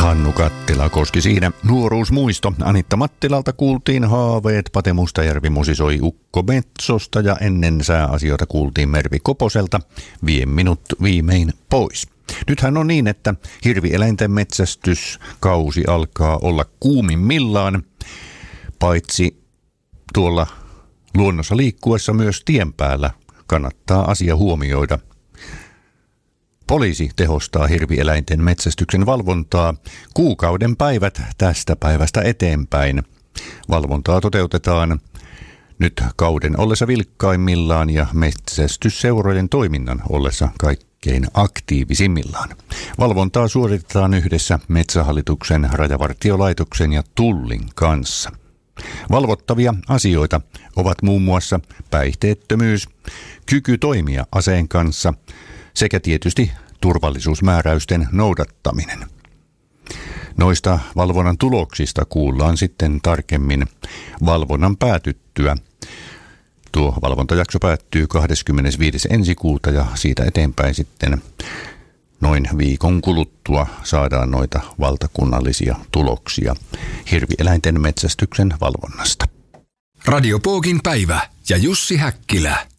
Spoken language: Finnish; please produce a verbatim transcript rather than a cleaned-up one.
Hannu Kattila koski siinä nuoruusmuisto. Anitta Mattilalta kuultiin haaveet, Pate Mustajärvi musisoi Ukko Metsosta ja ennen sääasioita kuultiin Mervi Koposelta Vie minut viimein pois. Nythän on niin, että hirvieläinten metsästyskausi alkaa olla kuumimmillaan, paitsi tuolla luonnossa liikkuessa myös tien päällä kannattaa asia huomioida. Poliisi tehostaa hirvieläinten metsästyksen valvontaa kuukauden päivät tästä päivästä eteenpäin. Valvontaa toteutetaan nyt kauden ollessa vilkkaimmillaan ja metsästysseurojen toiminnan ollessa kaikkein aktiivisimmillaan. Valvontaa suoritetaan yhdessä Metsähallituksen, Rajavartiolaitoksen ja Tullin kanssa. Valvottavia asioita ovat muun muassa päihteettömyys, kyky toimia aseen kanssa sekä tietysti turvallisuusmääräysten noudattaminen. Noista valvonnan tuloksista kuullaan sitten tarkemmin valvonnan päätyttyä. Tuo valvontajakso päättyy kahdeskymmenesviides ensi kuuta ja siitä eteenpäin sitten noin viikon kuluttua saadaan noita valtakunnallisia tuloksia hirvieläinten metsästyksen valvonnasta. Radio Poogin päivä ja Jussi Häkkilä.